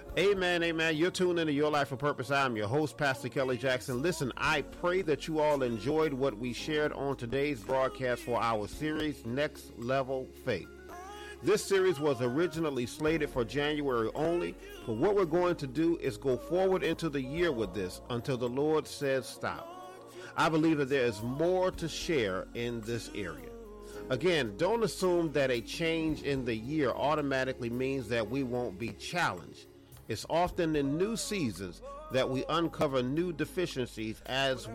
Amen, amen. You're tuned into Your Life of Purpose. I'm your host, Pastor Kelly Jackson. Listen, I pray that you all enjoyed what we shared on today's broadcast for our series, Next Level Faith. This series was originally slated for January only, but what we're going to do is go forward into the year with this until the Lord says stop. I believe that there is more to share in this area. Again, don't assume that a change in the year automatically means that we won't be challenged. It's often in new seasons that we uncover new deficiencies as